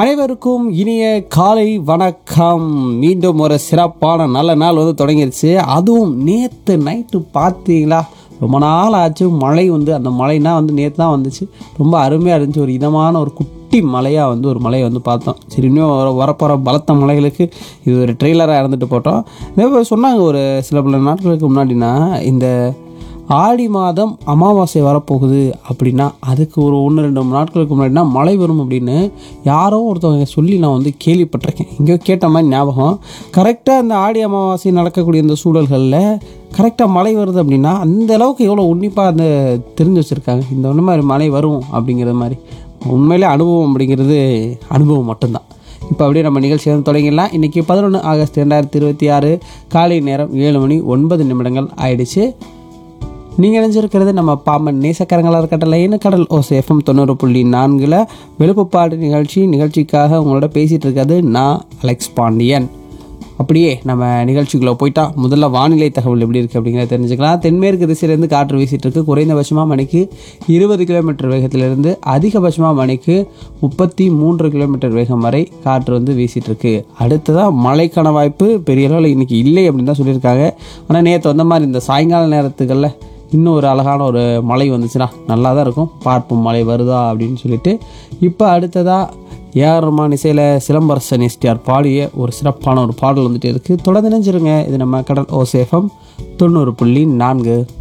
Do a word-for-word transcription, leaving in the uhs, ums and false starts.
அனைவருக்கும் இனிய காலை வணக்கம். மீண்டும் ஒரு சிறப்பான நல்ல நாள் வந்து தொடங்கிருச்சு. அதுவும் நேற்று நைட்டு பார்த்தீங்களா, ரொம்ப நாள் ஆச்சு மழை வந்து. அந்த மழைனா வந்து நேற்று தான் வந்துச்சு. ரொம்ப அருமையாக இருந்துச்சு. ஒரு இதமான ஒரு குட்டி மலையாக வந்து ஒரு மலையை வந்து பார்த்தோம். சரி, இன்னும் வர வரப்போகிற பலத்த மலைகளுக்கு இது ஒரு ட்ரெய்லராக இருந்துட்டு போட்டோம். இதே சொன்னாங்க ஒரு சில பல நாட்களுக்கு முன்னாடினா, இந்த ஆடி மாதம் அமாவாசை வரப்போகுது அப்படின்னா அதுக்கு ஒரு ஒன்று ரெண்டு மூணு நாட்களுக்கு முன்னாடினா மழை வரும் அப்படின்னு யாரோ ஒருத்தவங்க சொல்லி நான் வந்து கேள்விப்பட்டிருக்கேன். எங்கேயோ கேட்ட மாதிரி ஞாபகம். கரெக்டாக அந்த ஆடி அமாவாசை நடக்கக்கூடிய இந்த சூழல்களில் கரெக்டாக மழை வருது அப்படின்னா அந்த அளவுக்கு எவ்வளோ உன்னிப்பாக அந்த தெரிஞ்சு வச்சுருக்காங்க. இந்த ஒன்று மாதிரி மழை வரும் அப்படிங்கிற மாதிரி உண்மையிலே அனுபவம் அப்படிங்கிறது அனுபவம் மட்டும்தான். இப்போ அப்படியே நம்ம நிகழ்ச்சி வந்து தொடங்கிடலாம். இன்றைக்கி பதினொன்று ஆகஸ்ட் ரெண்டாயிரத்தி இருபத்தி ஆறு காலை நேரம் ஏழு மணி ஒன்பது நிமிடங்கள் ஆயிடுச்சு. நீங்கள் இணைஞ்சிருக்கிறது நம்ம பாம்பன் நேசக்கரங்களாக இருக்கட்டல என்ன கடல் ஓசை எஃப்எம் தொண்ணூறு புள்ளி நான்கில் வெளுப்புப்பாடு நிகழ்ச்சி. நிகழ்ச்சிக்காக உங்களோட பேசிகிட்டு இருக்கிறது நான் அலெக்ஸ் பாண்டியன். அப்படியே நம்ம நிகழ்ச்சிக்குள்ளே போயிட்டா முதல்ல வானிலை தகவல் எப்படி இருக்குது அப்படிங்கிறத தெரிஞ்சுக்கலாம். தென்மேற்கு திசையிலேருந்து காற்று வீசிட்டு இருக்கு. குறைந்தபட்சமாக மணிக்கு இருபது கிலோமீட்டர் வேகத்திலிருந்து அதிகபட்சமாக மணிக்கு முப்பத்தி மூன்று கிலோமீட்டர் வேகம் வரை காற்று வந்து வீசிட்டு இருக்கு. அடுத்ததான் மழைக்கான வாய்ப்பு பெரிய அளவில் இன்றைக்கி இல்லை அப்படின்னு தான் சொல்லியிருக்காங்க. ஆனால் நேற்று வந்த மாதிரி இந்த சாயங்கால நேரத்துக்களில் இன்னும் ஒரு அழகான ஒரு மழை வந்துச்சுன்னா நல்லா தான் இருக்கும். பார்ப்போம் மழை வருதா அப்படின்னு சொல்லிட்டு. இப்போ அடுத்ததாக ஏஆர் ரஹ்மான் இசையில் சிலம்பரசன் எஸ்டிஆர் பாடிய ஒரு சிறப்பான ஒரு பாடல் வந்துட்டு இருக்குது. தொடர்ந்து நினைச்சிருங்க. இது நம்ம கடல் ஓசை எஃப்எம் தொண்ணூறு புள்ளி நான்கு.